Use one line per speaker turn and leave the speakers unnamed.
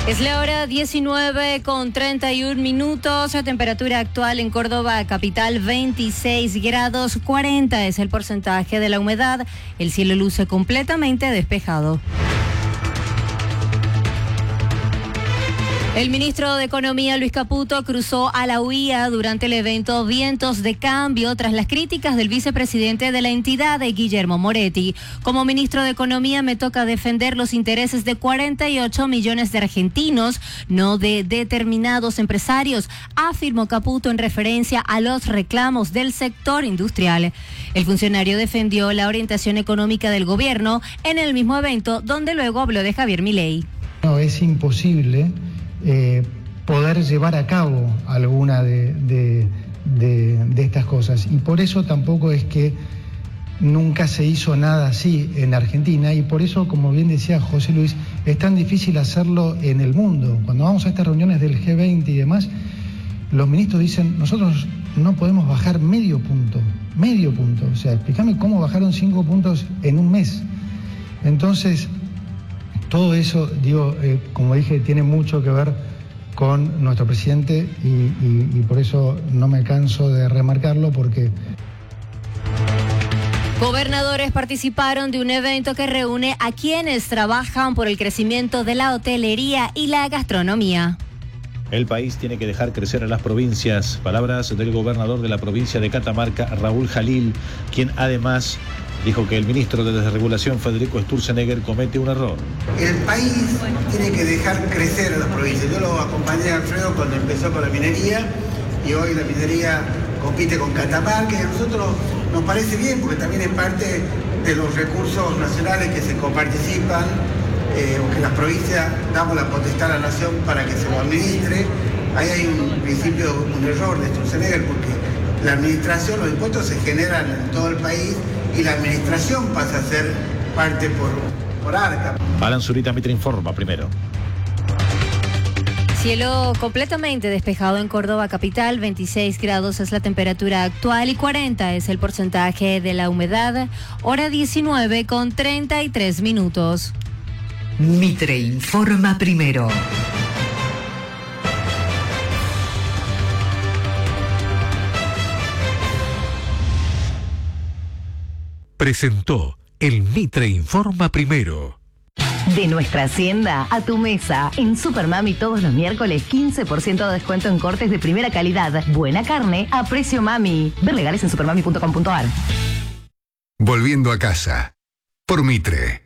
Es la hora 19:31. La temperatura actual en Córdoba capital 26 grados 40 es el porcentaje de la humedad. El cielo luce completamente despejado. El ministro de Economía, Luis Caputo, cruzó a la UIA durante el evento Vientos de Cambio tras las críticas del vicepresidente de la entidad, Guillermo Moretti. Como ministro de Economía me toca defender los intereses de 48 millones de argentinos, no de determinados empresarios, afirmó Caputo en referencia a los reclamos del sector industrial. El funcionario defendió la orientación económica del gobierno en el mismo evento, donde luego habló de Javier Milei.
No, es imposible poder llevar a cabo alguna de estas cosas. Y por eso tampoco es que nunca se hizo nada así en Argentina, y por eso, como bien decía José Luis, es tan difícil hacerlo en el mundo. Cuando vamos a estas reuniones del G20 y demás, los ministros dicen, nosotros no podemos bajar medio punto. O sea, explícame cómo bajaron 5 puntos en un mes. Entonces, todo eso, como dije, tiene mucho que ver con nuestro presidente y por eso no me canso de remarcarlo, porque...
Gobernadores participaron de un evento que reúne a quienes trabajan por el crecimiento de la hotelería y la gastronomía.
El país tiene que dejar crecer a las provincias. Palabras del gobernador de la provincia de Catamarca, Raúl Jalil, quien además dijo que el ministro de Desregulación, Federico Sturzenegger, comete un error.
El país tiene que dejar crecer a las provincias. Yo lo acompañé a Alfredo cuando empezó con la minería, y hoy la minería compite con Catamarca, y a nosotros nos parece bien porque también es parte de los recursos nacionales que se coparticipan, o que las provincias damos la potestad a la nación para que se lo administre. Ahí hay un error de Sturzenegger, porque la administración, los impuestos se generan en todo el país y la administración pasa a ser parte por Arca.
Alan Zurita, Mitre Informa primero.
Cielo completamente despejado en Córdoba capital, 26 grados es la temperatura actual y 40 es el porcentaje de la humedad. Hora 19:33.
Mitre Informa primero.
Presentó el Mitre Informa primero.
De nuestra hacienda a tu mesa. En Supermami todos los miércoles 15% de descuento en cortes de primera calidad. Buena carne a precio mami. Ver legales en supermami.com.ar.
Volviendo a casa. Por Mitre.